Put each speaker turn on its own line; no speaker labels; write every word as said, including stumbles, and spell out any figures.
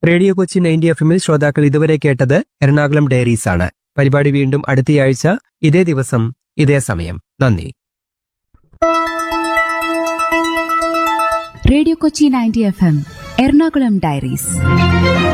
Radio Kochi ninety F എമ്മിൽ ശ്രോതാക്കൾ ഇതുവരെ കേട്ടത് എറണാകുളം ഡയറീസ് ആണ്. പരിപാടി വീണ്ടും അടുത്തയാഴ്ച ഇതേ ദിവസം ഇതേ സമയം. നന്ദി.
Radio Kochi ninety F M Ernakulam diaries.